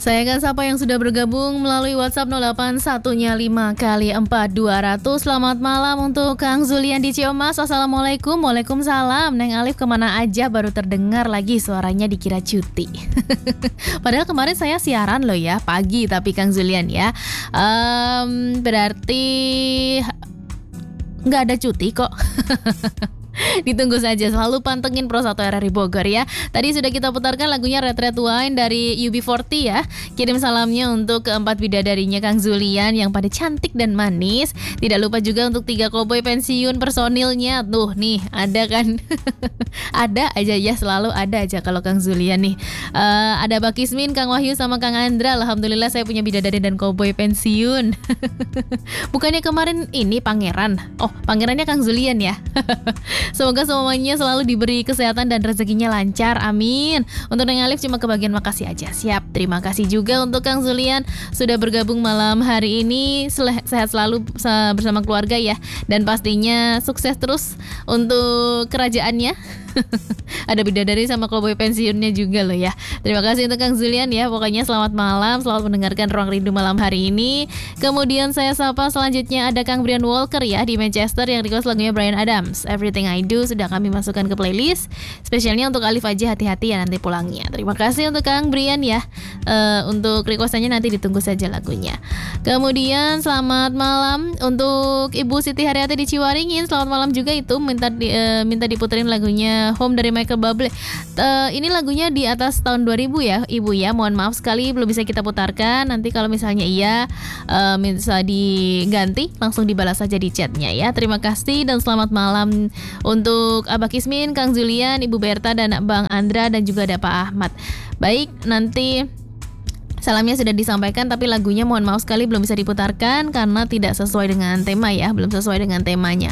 Saya akan sapa yang sudah bergabung melalui WhatsApp 081-nya 5 kali 4 200. Selamat malam untuk Kang Zulian di Ciamas. Assalamualaikum. Waalaikumsalam. Neng Alif kemana aja, baru terdengar lagi suaranya dikira cuti. Padahal kemarin saya siaran loh ya, pagi tapi Kang Zulian ya. Berarti nggak ada cuti kok. Ditunggu saja, selalu pantengin Pro 1 RRI Bogor ya. Tadi sudah kita putarkan lagunya Red Red Wine dari UB40 ya. Kirim salamnya untuk keempat bidadarinya Kang Zulian yang pada cantik dan manis. Tidak lupa juga untuk 3 koboi pensiun personilnya. Tuh nih, ada kan. Ada aja ya, selalu ada aja kalau Kang Zulian nih. Ada Bak Ismin, Kang Wahyu sama Kang Andra. Alhamdulillah saya punya bidadari dan koboi pensiun. Bukannya kemarin ini pangeran. Oh, pangerannya Kang Zulian ya. Semoga semuanya selalu diberi kesehatan dan rezekinya lancar, amin. Untuk Neng Alif cuma kebagian makasih aja. Siap, terima kasih juga untuk Kang Zulian sudah bergabung malam hari ini. Sehat selalu bersama keluarga ya. Dan pastinya sukses terus untuk kerajaannya. Ada bidadari sama koboi pensiunnya juga loh ya. Terima kasih untuk Kang Zulian ya. Pokoknya selamat malam, selamat mendengarkan Ruang Rindu malam hari ini. Kemudian saya sapa selanjutnya ada Kang Brian Walker ya di Manchester yang request lagunya Bryan Adams, Everything I Do, sudah kami masukkan ke playlist. Spesialnya untuk Alif aja, hati-hati ya nanti pulangnya. Terima kasih untuk Kang Brian ya. Untuk requestannya nanti ditunggu saja lagunya. Kemudian selamat malam untuk Ibu Siti Haryati di Ciwaringin. Selamat malam juga itu minta diputerin lagunya Home dari Michael Bublé. Ini lagunya di atas tahun 2000 ya Ibu ya. Mohon maaf sekali belum bisa kita putarkan. Nanti kalau misalnya bisa diganti, langsung dibalas saja di chatnya ya. Terima kasih dan selamat malam untuk Abah Kismin, Kang Zulian, Ibu Berta dan Bang Andra dan juga ada Pak Ahmad. Baik, nanti salamnya sudah disampaikan tapi lagunya mohon maaf sekali belum bisa diputarkan karena tidak sesuai dengan tema ya, belum sesuai dengan temanya.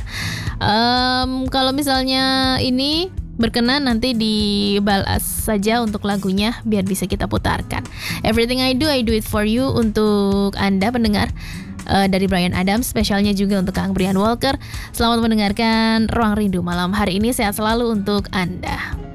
Kalau misalnya ini berkenan nanti dibalas saja untuk lagunya biar bisa kita putarkan. Everything I Do It For You untuk Anda pendengar dari Bryan Adams, spesialnya juga untuk Kang Brian Walker. Selamat mendengarkan Ruang Rindu malam hari ini, sehat selalu untuk Anda.